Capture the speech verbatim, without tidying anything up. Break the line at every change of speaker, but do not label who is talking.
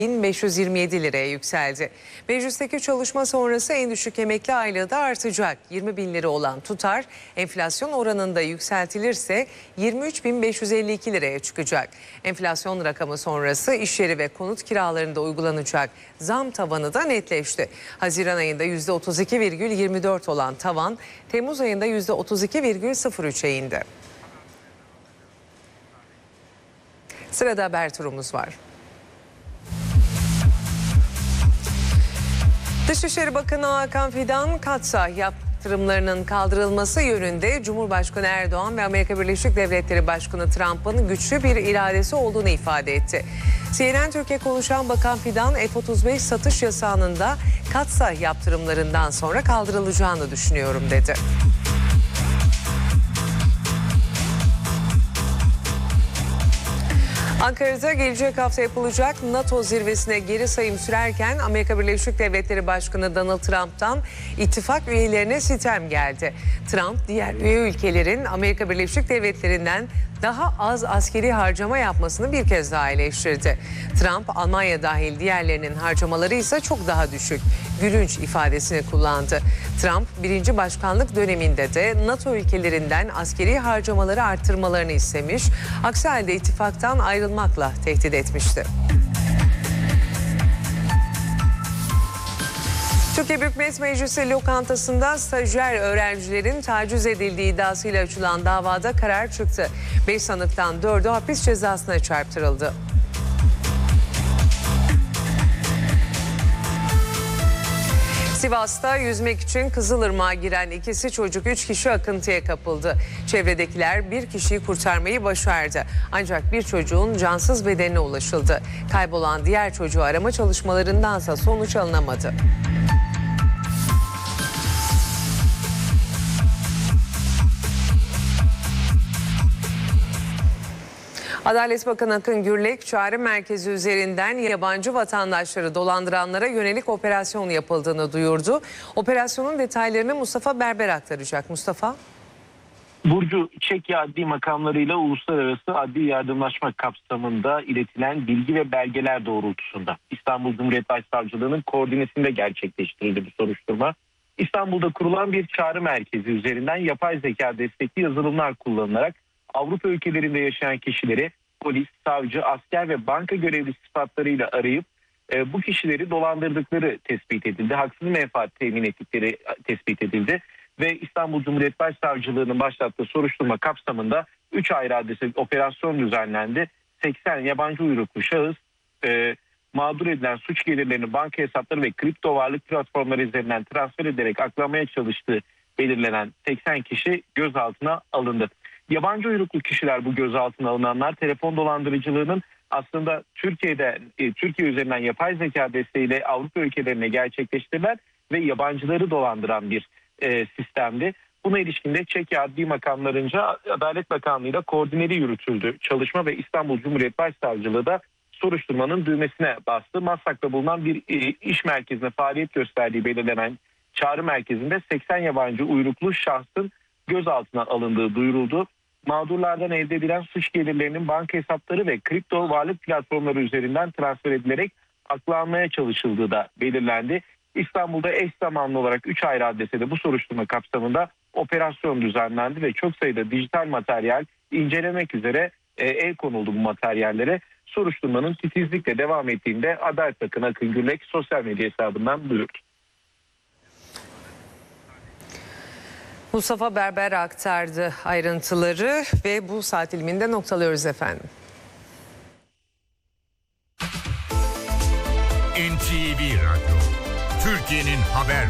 bin beş yüz yirmi yedi liraya yükseldi. Meclisteki çalışma sonrası en düşük emekli aylığı da artacak. yirmi bin lira olan tutar enflasyon oranında yükseltilirse yirmi üç bin beş yüz elli iki liraya çıkacak. Enflasyon rakamı sonrası iş yeri ve konut kiralarında uygulanacak zam tavanı da netleşti. Haziran ayında yüzde otuz iki virgül yirmi dört olan tavan Temmuz ayında yüzde otuz iki virgül sıfır üçe indi. Sırada haber turumuz var. Dışişleri Bakanı Hakan Fidan, Katsa yaptırımlarının kaldırılması yönünde Cumhurbaşkanı Erdoğan ve Amerika Birleşik Devletleri Başkanı Trump'ın güçlü bir iradesi olduğunu ifade etti. C N N Türkiye konuşan Bakan Fidan, F otuz beş satış yasağının da Katsa yaptırımlarından sonra kaldırılacağını düşünüyorum dedi. Ankara'da gelecek hafta yapılacak NATO zirvesine geri sayım sürerken Amerika Birleşik Devletleri Başkanı Donald Trump'tan ittifak üyelerine sitem geldi. Trump, diğer üye ülkelerin Amerika Birleşik Devletleri'nden daha az askeri harcama yapmasını bir kez daha eleştirdi. Trump, Almanya dahil diğerlerinin harcamaları ise çok daha düşük, gülünç ifadesini kullandı. Trump, birinci başkanlık döneminde de NATO ülkelerinden askeri harcamaları arttırmalarını istemiş, aksi halde ittifaktan ayrılmakla tehdit etmişti. Türkiye Büyük Millet Meclisi lokantasında stajyer öğrencilerin taciz edildiği iddiasıyla açılan davada karar çıktı. Beş sanıktan dördü hapis cezasına çarptırıldı. Sivas'ta yüzmek için Kızılırmak'a giren ikisi çocuk üç kişi akıntıya kapıldı. Çevredekiler bir kişiyi kurtarmayı başardı. Ancak bir çocuğun cansız bedenine ulaşıldı. Kaybolan diğer çocuğu arama çalışmalarındansa sonuç alınamadı. Adalet Bakanı Akın Gürlek, çağrı merkezi üzerinden yabancı vatandaşları dolandıranlara yönelik operasyon yapıldığını duyurdu. Operasyonun detaylarını Mustafa Berber aktaracak. Mustafa.
Burcu, Çekya adli makamlarıyla uluslararası adli yardımlaşma kapsamında iletilen bilgi ve belgeler doğrultusunda İstanbul Cumhuriyet Başsavcılığı'nın koordinesinde gerçekleştirildi bu soruşturma. İstanbul'da kurulan bir çağrı merkezi üzerinden yapay zeka destekli yazılımlar kullanılarak Avrupa ülkelerinde yaşayan kişileri polis, savcı, asker ve banka görevlisi sıfatlarıyla arayıp e, bu kişileri dolandırdıkları tespit edildi. Haksız menfaat temin ettikleri tespit edildi. Ve İstanbul Cumhuriyet Başsavcılığı'nın başlattığı soruşturma kapsamında üç ayrı adrese operasyon düzenlendi. seksen yabancı uyruklu şahıs e, mağdur edilen suç gelirlerini banka hesapları ve kripto varlık platformları üzerinden transfer ederek aklamaya çalıştığı belirlenen seksen kişi gözaltına alındı. Yabancı uyruklu kişiler, bu gözaltına alınanlar, telefon dolandırıcılığının aslında Türkiye'de e, Türkiye üzerinden yapay zeka desteğiyle Avrupa ülkelerine gerçekleştirilen ve yabancıları dolandıran bir e, sistemdi. Buna ilişkin de Çekya adli makamlarınca Adalet Bakanlığı'yla koordineli yürütüldü çalışma ve İstanbul Cumhuriyet Başsavcılığı da soruşturmanın düğmesine bastı. Maslak'ta bulunan bir e, iş merkezine faaliyet gösterdiği belirlenen çağrı merkezinde seksen yabancı uyruklu şahsın gözaltına alındığı duyuruldu. Mağdurlardan elde edilen suç gelirlerinin banka hesapları ve kripto varlık platformları üzerinden transfer edilerek aklanmaya çalışıldığı da belirlendi. İstanbul'da eş zamanlı olarak üç ayrı adrese de bu soruşturma kapsamında operasyon düzenlendi ve çok sayıda dijital materyal incelemek üzere e, el konuldu bu materyallere. Soruşturmanın titizlikle devam ettiğinde Adalet Bakanı Akın Gürlek sosyal medya hesabından duyurdu.
Mustafa Berber aktardı ayrıntıları ve bu saat diliminde noktalıyoruz efendim.
N T V Radyo, Türkiye'nin haber